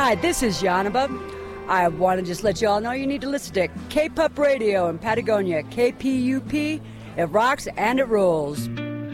Hi, this is Yanaba. I want to just let you all know you need to listen to K-Pup Radio in Patagonia, KPUP. It rocks and it rules.